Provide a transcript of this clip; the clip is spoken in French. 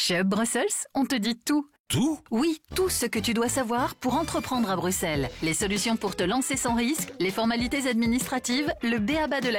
Chez Hub Brussels, on te dit tout. Tout ? Oui, tout ce que tu dois savoir pour entreprendre à Bruxelles. Les solutions pour te lancer sans risque, les formalités administratives, le b.a.-ba de la